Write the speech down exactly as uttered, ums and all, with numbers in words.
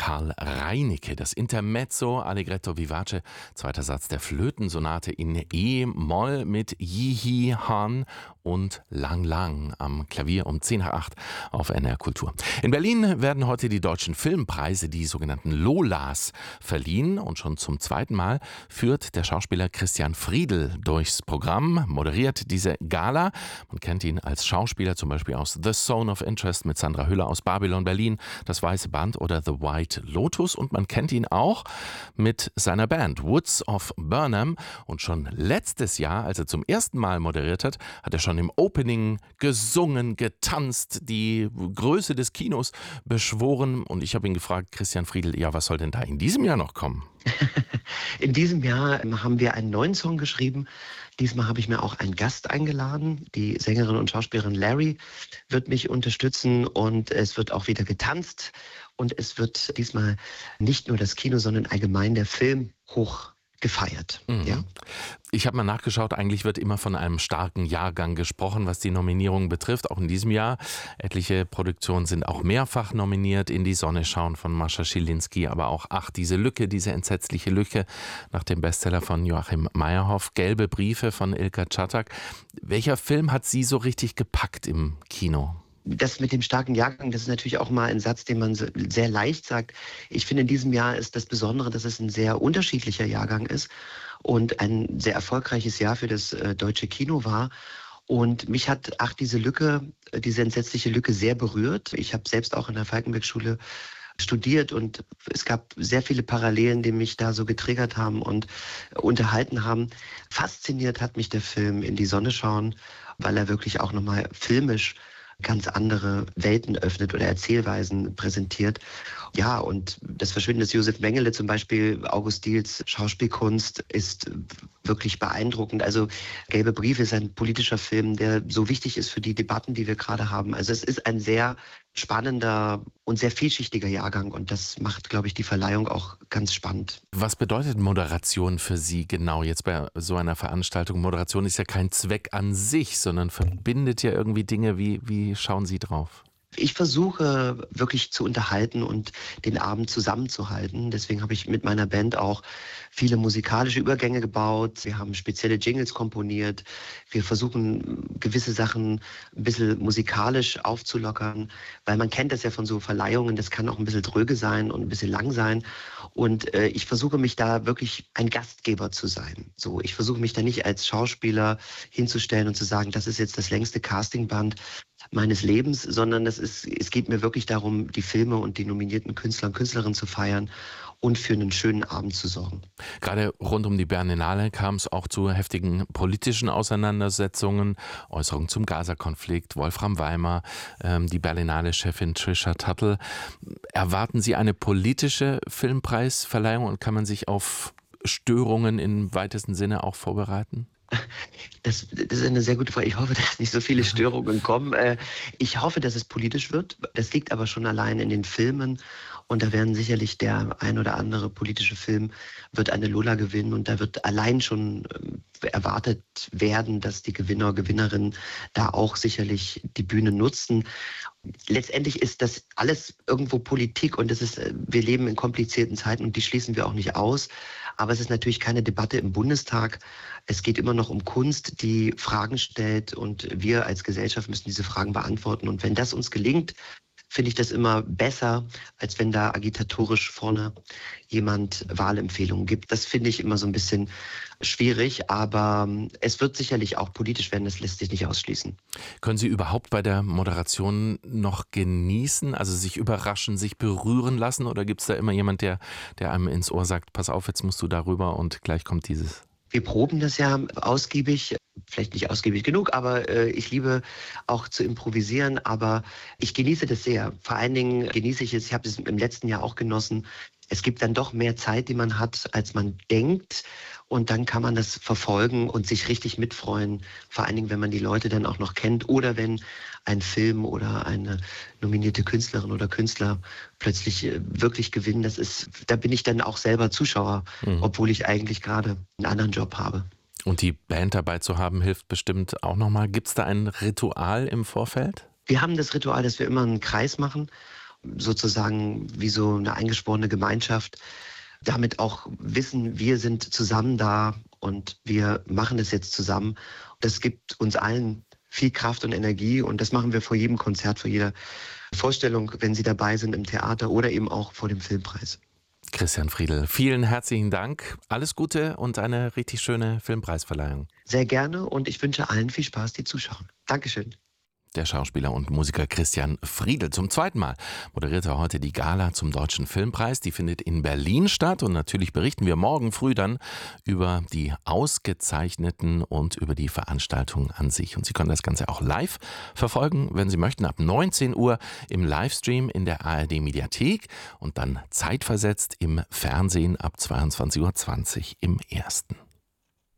Karl Reinicke, das Intermezzo Allegretto vivace, zweiter Satz der Flötensonate in E-Moll mit Yi-Hi Han und Lang Lang am Klavier um zehn nach acht auf N R Kultur. In Berlin werden heute die deutschen Filmpreise, die sogenannten Lolas, verliehen und schon zum zweiten Mal führt der Schauspieler Christian Friedl durchs Programm, moderiert diese Gala. Man kennt ihn als Schauspieler zum Beispiel aus The Zone of Interest mit Sandra Hüller aus Babylon Berlin, Das Weiße Band oder The White Lotus, und man kennt ihn auch mit seiner Band Woods of Burnham, und schon letztes Jahr, als er zum ersten Mal moderiert hat, hat er schon im Opening gesungen, getanzt, die Größe des Kinos beschworen, und ich habe ihn gefragt, Christian Friedl, ja, was soll denn da in diesem Jahr noch kommen? In diesem Jahr haben wir einen neuen Song geschrieben. Diesmal habe ich mir auch einen Gast eingeladen. Die Sängerin und Schauspielerin Larry wird mich unterstützen, und es wird auch wieder getanzt. Und es wird diesmal nicht nur das Kino, sondern allgemein der Film hoch gefeiert. Mhm. Ja? Ich habe mal nachgeschaut, eigentlich wird immer von einem starken Jahrgang gesprochen, was die Nominierungen betrifft, auch in diesem Jahr. Etliche Produktionen sind auch mehrfach nominiert. In die Sonne schauen von Mascha Schilinski, aber auch Ach, diese Lücke, diese entsetzliche Lücke nach dem Bestseller von Joachim Meyerhoff, Gelbe Briefe von Ilka Czatak. Welcher Film hat Sie so richtig gepackt im Kino? Das mit dem starken Jahrgang, das ist natürlich auch mal ein Satz, den man sehr leicht sagt. Ich finde, in diesem Jahr ist das Besondere, dass es ein sehr unterschiedlicher Jahrgang ist und ein sehr erfolgreiches Jahr für das äh, deutsche Kino war. Und mich hat, ach, diese Lücke, diese entsetzliche Lücke sehr berührt. Ich habe selbst auch in der Falkenberg-Schule studiert, und es gab sehr viele Parallelen, die mich da so getriggert haben und unterhalten haben. Fasziniert hat mich der Film In die Sonne schauen, weil er wirklich auch nochmal filmisch ganz andere Welten öffnet oder Erzählweisen präsentiert. Ja, und das Verschwinden des Josef Mengele zum Beispiel, August Diels Schauspielkunst ist wirklich beeindruckend. Also Gelbe Briefe ist ein politischer Film, der so wichtig ist für die Debatten, die wir gerade haben. Also es ist ein sehr spannender und sehr vielschichtiger Jahrgang, und das macht, glaube ich, die Verleihung auch ganz spannend. Was bedeutet Moderation für Sie genau jetzt bei so einer Veranstaltung? Moderation ist ja kein Zweck an sich, sondern verbindet ja irgendwie Dinge. Wie, wie schauen Sie drauf? Ich versuche wirklich zu unterhalten und den Abend zusammenzuhalten. Deswegen habe ich mit meiner Band auch viele musikalische Übergänge gebaut. Wir haben spezielle Jingles komponiert. Wir versuchen, gewisse Sachen ein bisschen musikalisch aufzulockern, weil man kennt das ja von so Verleihungen. Das kann auch ein bisschen dröge sein und ein bisschen lang sein. Und äh, ich versuche mich da wirklich ein Gastgeber zu sein. So, ich versuche mich da nicht als Schauspieler hinzustellen und zu sagen, das ist jetzt das längste Castingband meines Lebens, sondern das ist, es geht mir wirklich darum, die Filme und die nominierten Künstler und Künstlerinnen zu feiern und für einen schönen Abend zu sorgen. Gerade rund um die Berlinale kam es auch zu heftigen politischen Auseinandersetzungen, Äußerungen zum Gaza-Konflikt, Wolfram Weimar, ähm, die Berlinale-Chefin Trisha Tuttle. Erwarten Sie eine politische Filmpreisverleihung, und kann man sich auf Störungen im weitesten Sinne auch vorbereiten? Das, das ist eine sehr gute Frage. Ich hoffe, dass nicht so viele Störungen kommen. Ich hoffe, dass es politisch wird. Das liegt aber schon allein in den Filmen. Und da werden sicherlich der ein oder andere politische Film wird eine Lola gewinnen. Und da wird allein schon erwartet werden, dass die Gewinner, Gewinnerinnen da auch sicherlich die Bühne nutzen. Letztendlich ist das alles irgendwo Politik, und das ist, wir leben in komplizierten Zeiten, und die schließen wir auch nicht aus. Aber es ist natürlich keine Debatte im Bundestag. Es geht immer noch um Kunst, die Fragen stellt, und wir als Gesellschaft müssen diese Fragen beantworten. Und wenn das uns gelingt, finde ich das immer besser, als wenn da agitatorisch vorne jemand Wahlempfehlungen gibt. Das finde ich immer so ein bisschen schwierig, aber es wird sicherlich auch politisch werden, das lässt sich nicht ausschließen. Können Sie überhaupt bei der Moderation noch genießen, also sich überraschen, sich berühren lassen, oder gibt es da immer jemand, der, der einem ins Ohr sagt, pass auf, jetzt musst du darüber und gleich kommt dieses? Wir proben das ja ausgiebig, vielleicht nicht ausgiebig genug, aber äh, ich liebe auch zu improvisieren, aber ich genieße das sehr. Vor allen Dingen genieße ich es, ich habe es im letzten Jahr auch genossen. Es gibt dann doch mehr Zeit, die man hat, als man denkt. Und dann kann man das verfolgen und sich richtig mitfreuen. Vor allen Dingen, wenn man die Leute dann auch noch kennt, oder wenn ein Film oder eine nominierte Künstlerin oder Künstler plötzlich wirklich gewinnen. Das ist, da bin ich dann auch selber Zuschauer, mhm. obwohl ich eigentlich gerade einen anderen Job habe. Und die Band dabei zu haben, hilft bestimmt auch nochmal. Gibt es da ein Ritual im Vorfeld? Wir haben das Ritual, dass wir immer einen Kreis machen sozusagen wie so eine eingeschworene Gemeinschaft. Damit auch wissen, wir sind zusammen da und wir machen das jetzt zusammen. Das gibt uns allen viel Kraft und Energie und das machen wir vor jedem Konzert, vor jeder Vorstellung, wenn Sie dabei sind im Theater oder eben auch vor dem Filmpreis. Christian Friedl, vielen herzlichen Dank. Alles Gute und eine richtig schöne Filmpreisverleihung. Sehr gerne und ich wünsche allen viel Spaß, die zuschauen. Dankeschön. Der Schauspieler und Musiker Christian Friedl. Zum zweiten Mal moderiert er heute die Gala zum Deutschen Filmpreis. Die findet in Berlin statt und natürlich berichten wir morgen früh dann über die Ausgezeichneten und über die Veranstaltung an sich. Und Sie können das Ganze auch live verfolgen, wenn Sie möchten, ab neunzehn Uhr im Livestream in der A R D-Mediathek und dann zeitversetzt im Fernsehen ab zweiundzwanzig Uhr zwanzig im Ersten.